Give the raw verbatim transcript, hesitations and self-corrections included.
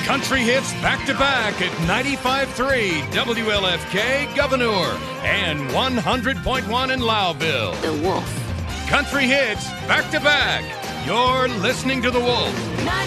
Country hits back-to-back at ninety-five point three W L F K Governor and one hundred point one in Lowville. The Wolf. Country hits back-to-back. You're listening to The Wolf.